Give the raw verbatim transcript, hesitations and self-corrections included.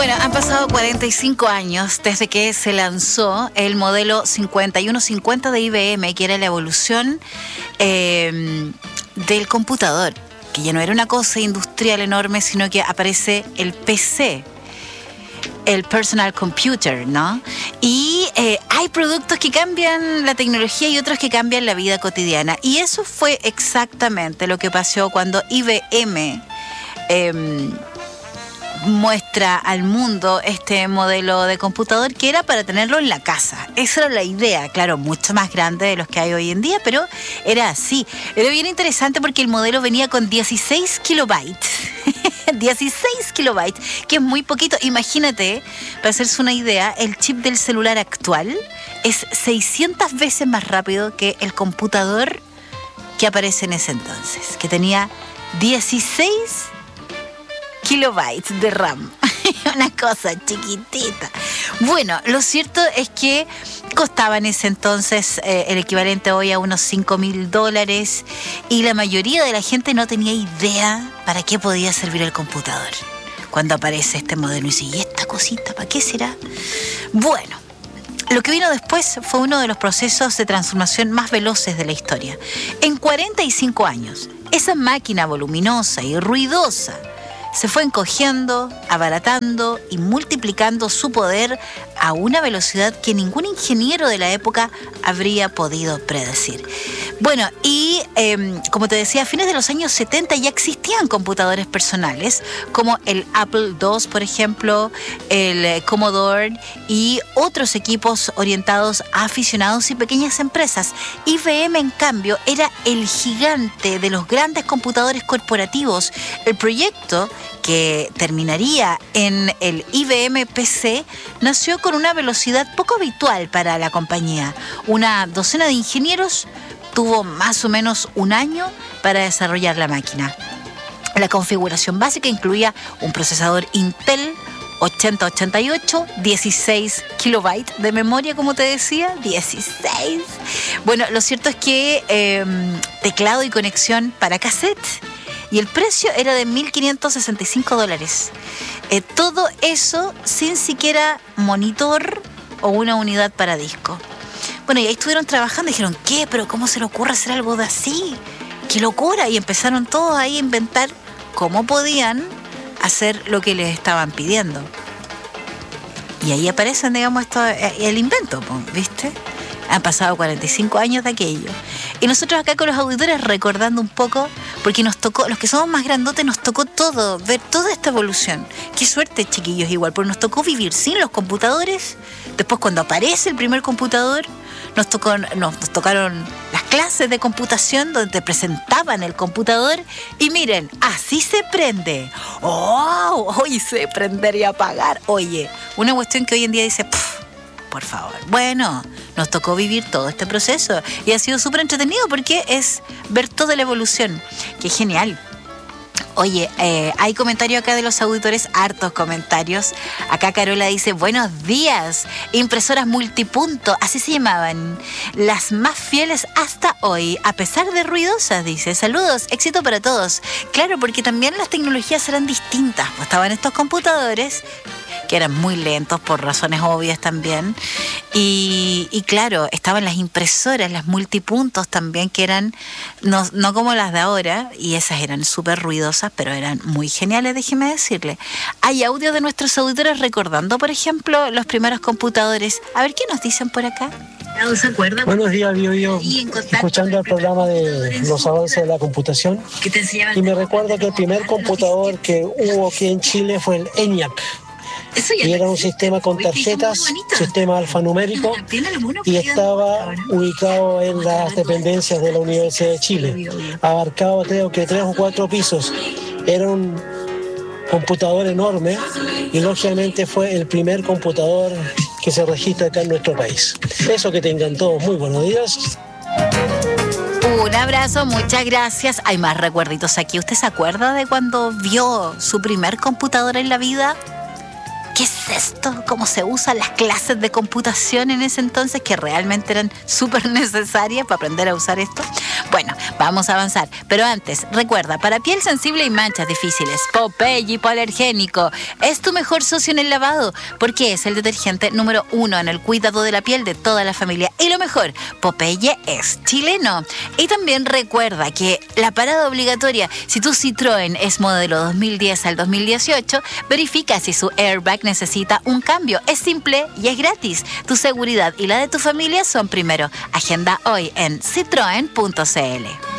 Bueno, han pasado cuarenta y cinco años desde que se lanzó el modelo cincuenta y uno cincuenta de I B M, que era la evolución eh, del computador, que ya no era una cosa industrial enorme, sino que aparece el P C, el personal computer, ¿no? Y eh, hay productos que cambian la tecnología y otros que cambian la vida cotidiana. Y eso fue exactamente lo que pasó cuando I B M eh, muestra al mundo este modelo de computador, que era para tenerlo en la casa. Esa era la idea, claro, mucho más grande de los que hay hoy en día, pero era así. Era bien interesante porque el modelo venía con dieciséis kilobytes. dieciséis kilobytes, que es muy poquito. Imagínate, para hacerse una idea, el chip del celular actual es seiscientas veces más rápido que el computador que aparece en ese entonces, que tenía dieciséis kilobytes de RAM. Una cosa chiquitita. Bueno, lo cierto es que costaba en ese entonces eh, el equivalente hoy a unos cinco mil dólares, y la mayoría de la gente no tenía idea para qué podía servir el computador cuando aparece este modelo. Y dice, ¿y esta cosita para qué será? Bueno, lo que vino después fue uno de los procesos de transformación más veloces de la historia. En cuarenta y cinco años, esa máquina voluminosa y ruidosa se fue encogiendo, abaratando y multiplicando su poder a una velocidad que ningún ingeniero de la época habría podido predecir. Bueno, y eh, como te decía, a fines de los años setenta ya existían computadores personales, como el Apple dos, por ejemplo, el Commodore y otros equipos orientados a aficionados y pequeñas empresas. I B M, en cambio, era el gigante de los grandes computadores corporativos. El proyecto, que terminaría en el I B M P C, nació con una velocidad poco habitual para la compañía. Una docena de ingenieros tuvo más o menos un año para desarrollar la máquina. La configuración básica incluía un procesador Intel ochenta ochenta y ocho, dieciséis kilobytes de memoria, como te decía, dieciséis. Bueno, lo cierto es que eh, teclado y conexión para cassette, y el precio era de mil quinientos sesenta y cinco dólares. Eh, todo eso sin siquiera monitor o una unidad para disco. Bueno, y ahí estuvieron trabajando y dijeron, ¿qué? ¿Pero cómo se le ocurre hacer algo de así? ¡Qué locura! Y empezaron todos ahí a inventar cómo podían hacer lo que les estaban pidiendo. Y ahí aparecen, digamos, esto, el invento, ¿viste? Han pasado cuarenta y cinco años de aquello. Y nosotros acá con los auditores recordando un poco, porque nos tocó, los que somos más grandotes, nos tocó todo, ver toda esta evolución. Qué suerte, chiquillos, igual, porque nos tocó vivir sin los computadores. Después, cuando aparece el primer computador, nos, tocó, nos, nos tocaron las clases de computación donde te presentaban el computador. Y miren, así se prende. ¡Oh! Hoy sé prender y apagar. Oye, una cuestión que hoy en día dice, por favor. Bueno, nos tocó vivir todo este proceso y ha sido súper entretenido porque es ver toda la evolución. ¡Qué genial! Oye, eh, hay comentarios acá de los auditores, hartos comentarios. Acá Carola dice, buenos días, impresoras multipunto, así se llamaban, las más fieles hasta hoy, a pesar de ruidosas, dice. Saludos, éxito para todos. Claro, porque también las tecnologías eran distintas, pues estaban estos computadores que eran muy lentos por razones obvias también, y, y claro, estaban las impresoras, las multipuntos también, que eran no, no como las de ahora, y esas eran súper ruidosas, pero eran muy geniales, déjeme decirle. Hay audio de nuestros auditores recordando, por ejemplo, los primeros computadores. A ver, ¿qué nos dicen por acá? ¿Se acuerda? Buenos días, Bio Bio. Escuchando el programa de los avances de la computación, y me recuerdo que el primer computador que hubo aquí en Chile fue el ENIAC. Y era un sistema con tarjetas, sistema alfanumérico, y estaba ubicado en las dependencias de la Universidad de Chile. Abarcaba, creo que tres o cuatro pisos. Era un computador enorme y lógicamente fue el primer computador que se registra acá en nuestro país. Eso, que tengan todos muy buenos días. Un abrazo, muchas gracias. Hay más recuerditos aquí. ¿Usted se acuerda de cuando vio su primer computador en la vida? ¿qué es esto? ¿Cómo se usan las clases de computación en ese entonces que realmente eran súper necesarias para aprender a usar esto? Bueno, vamos a avanzar. Pero antes, recuerda, para piel sensible y manchas difíciles, Popeye Hipoalergénico es tu mejor socio en el lavado porque es el detergente número uno en el cuidado de la piel de toda la familia. Y lo mejor, Popeye es chileno. Y también recuerda que la parada obligatoria, si tu Citroën es modelo dos mil diez al dos mil dieciocho, verifica si su airbag necesita un cambio. Es simple y es gratis. Tu seguridad y la de tu familia son primero. Agenda hoy en citroen punto c l.